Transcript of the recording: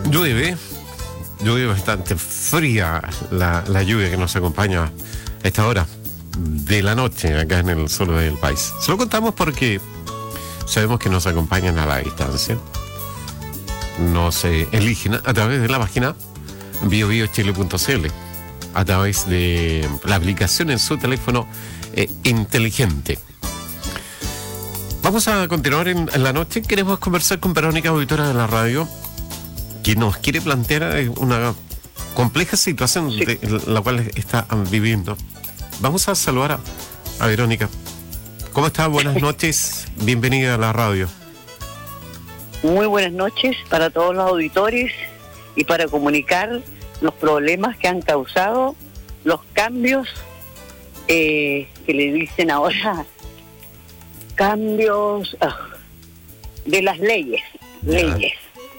Llueve, llueve bastante fría la lluvia que nos acompaña a esta hora de la noche acá en el sur del país. Se lo contamos porque sabemos que nos acompañan a la distancia. Nos eligen a través de la página biobiochile.cl, a través de la aplicación en su teléfono inteligente. Vamos a continuar en la noche. Queremos conversar con Verónica, auditora de la radio, que nos quiere plantear una compleja situación de la cual está viviendo. Vamos a saludar a Verónica. ¿Cómo está? Buenas noches. Bienvenida a la radio. Muy buenas noches para todos los auditores y para comunicar los problemas que han causado los cambios que le dicen ahora, cambios de las leyes.